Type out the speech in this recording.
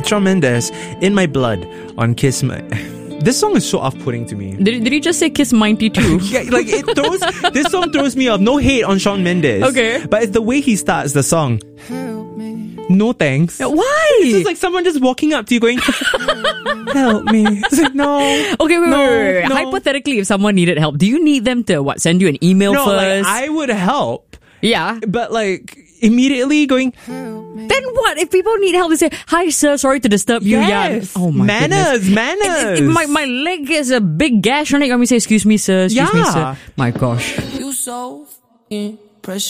Shawn Mendes, In My Blood on Kiss My... This song is so off-putting to me. Did he just say Kiss Minty too? Yeah, like this song throws me off. No hate on Shawn Mendes. Okay. But it's the way he starts the song. Help me. No thanks. Why? It's just like someone just walking up to you going, help me. It's like, no. Okay, wait. No. Hypothetically, if someone needed help, do you need them to send you an email No, first? like, I would help. Yeah. But like, immediately going, Then what? If people need help, they say, hi sir, sorry to disturb you. yes. Yeah. Oh my goodness. Manners. My leg is a big gash on it. You want me to say, excuse me sir, excuse me Yeah. sir. My gosh. You so fucking precious.